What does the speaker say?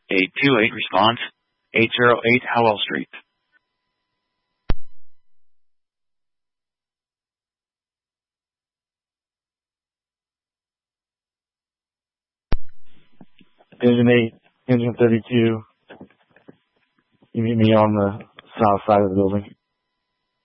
828 response, 808 Howell Street. Engine 8, Engine 32. You meet me on the south side of the building.